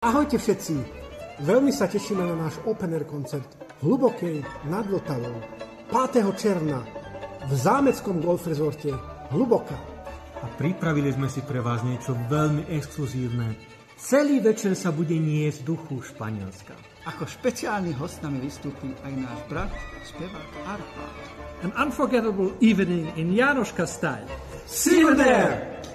Ahojte všetci! Veľmi sa tešíme na náš open air koncert v Hlubokej nad Vltavou 5. června v zámeckom golf rezorte Hluboka. A pripravili sme si pre vás niečo veľmi exkluzívne. Celý večer sa bude niesť v duchu Španielska. Ako špeciálny host nami vystúpi aj náš brat, spevák Arpad. An unforgettable evening in Jánoška style. See you there!